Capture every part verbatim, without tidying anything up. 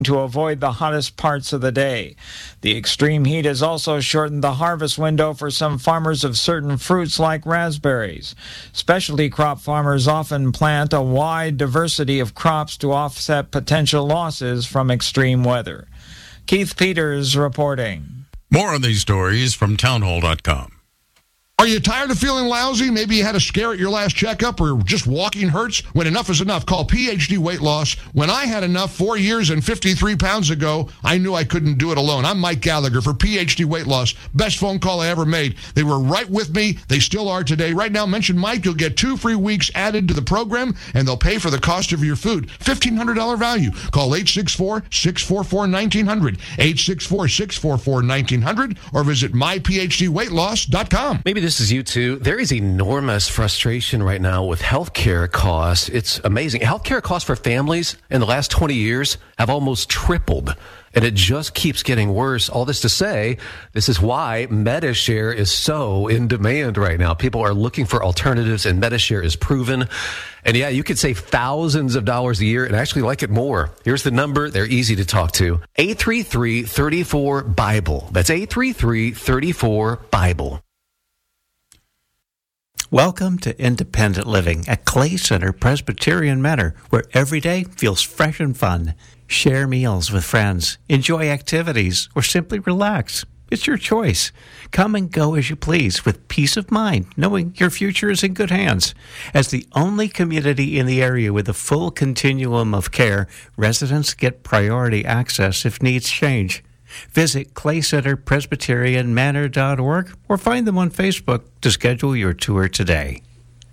to avoid the hottest parts of the day. The extreme heat has also shortened the harvest window for some farmers of certain fruits like raspberries. Specialty crop farmers often plant a wide diversity of crops to offset potential losses from extreme weather. Keith Peters reporting. More on these stories from townhall dot com. Are you tired of feeling lousy? Maybe you had a scare at your last checkup or just walking hurts? When enough is enough, call P H D Weight Loss. When I had enough four years and fifty-three pounds ago, I knew I couldn't do it alone. I'm Mike Gallagher for P H D Weight Loss. Best phone call I ever made. They were right with me. They still are today. Right now, mention Mike. You'll get two free weeks added to the program, and they'll pay for the cost of your food. fifteen hundred dollars value. Call eight six four, six four four, one nine zero zero, eight six four, six four four, one nine zero zero, or visit my p h d weight loss dot com. Maybe this is you too. There is enormous frustration right now with healthcare costs. It's amazing. Healthcare costs for families in the last twenty years have almost tripled, and it just keeps getting worse. All this to say, this is why Medi-Share is so in demand right now. People are looking for alternatives, and Medi-Share is proven. And yeah, you could save thousands of dollars a year and actually like it more. Here's the number. They're easy to talk to. eight three three, three four, Bible. That's eight three three, three four, Bible. Welcome to Independent Living at Clay Center Presbyterian Manor, where every day feels fresh and fun. Share meals with friends, enjoy activities, or simply relax. It's your choice. Come and go as you please with peace of mind, knowing your future is in good hands. As the only community in the area with a full continuum of care, residents get priority access if needs change. Visit clay center presbyterian manor dot org or find them on Facebook to schedule your tour today.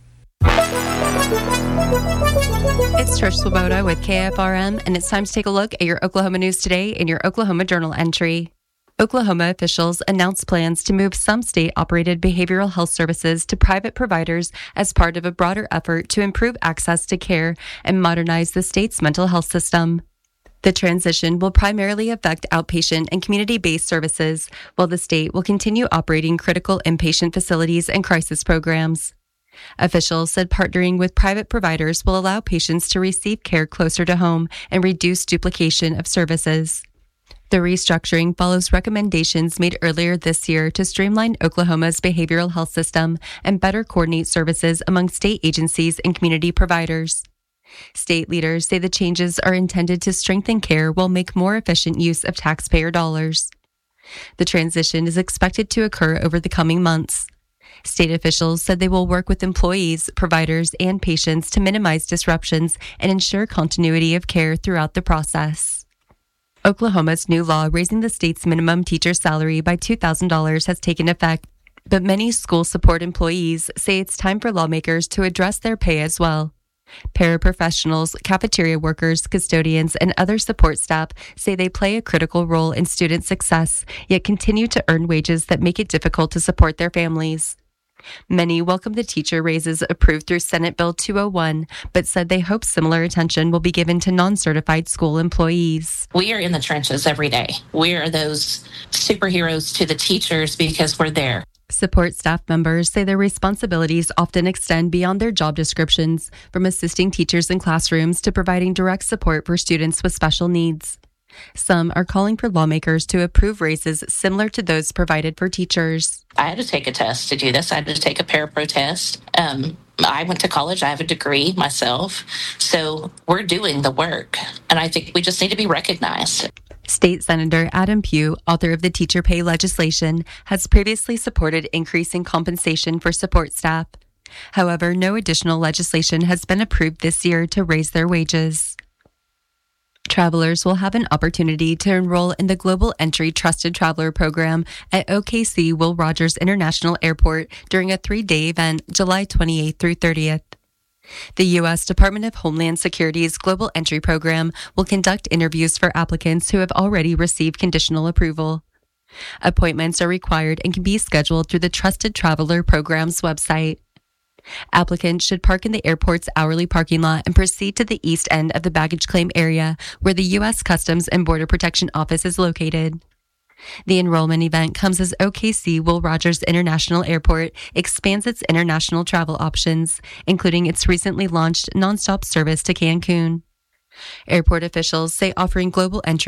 It's Trish Swoboda with K F R M, and it's time to take a look at your Oklahoma news today in your Oklahoma Journal entry. Oklahoma officials announced plans to move some state-operated behavioral health services to private providers as part of a broader effort to improve access to care and modernize the state's mental health system. The transition will primarily affect outpatient and community-based services, while the state will continue operating critical inpatient facilities and crisis programs. Officials said partnering with private providers will allow patients to receive care closer to home and reduce duplication of services. The restructuring follows recommendations made earlier this year to streamline Oklahoma's behavioral health system and better coordinate services among state agencies and community providers. State leaders say the changes are intended to strengthen care while make more efficient use of taxpayer dollars. The transition is expected to occur over the coming months. State officials said they will work with employees, providers, and patients to minimize disruptions and ensure continuity of care throughout the process. Oklahoma's new law raising the state's minimum teacher salary by two thousand dollars has taken effect, but many school support employees say it's time for lawmakers to address their pay as well. Paraprofessionals, cafeteria workers, custodians, and other support staff say they play a critical role in student success, yet continue to earn wages that make it difficult to support their families. Many welcome the teacher raises approved through Senate Bill two oh one, but said they hope similar attention will be given to non-certified school employees. We are in the trenches every day. We are those superheroes to the teachers because we're there. Support staff members say their responsibilities often extend beyond their job descriptions, from assisting teachers in classrooms to providing direct support for students with special needs. Some are calling for lawmakers to approve raises similar to those provided for teachers. I had to take a test to do this. I had to take a parapro test. Um, I went to college. I have a degree myself. So we're doing the work. And I think we just need to be recognized. State Senator Adam Pugh, author of the teacher pay legislation, has previously supported increasing compensation for support staff. However, no additional legislation has been approved this year to raise their wages. Travelers will have an opportunity to enroll in the Global Entry Trusted Traveler Program at O K C Will Rogers International Airport during a three-day event, July twenty-eighth through thirtieth. The U S Department of Homeland Security's Global Entry Program will conduct interviews for applicants who have already received conditional approval. Appointments are required and can be scheduled through the Trusted Traveler Program's website. Applicants should park in the airport's hourly parking lot and proceed to the east end of the baggage claim area, where the U S Customs and Border Protection Office is located. The enrollment event comes as O K C Will Rogers International Airport expands its international travel options, including its recently launched nonstop service to Cancun. Airport officials say offering global entry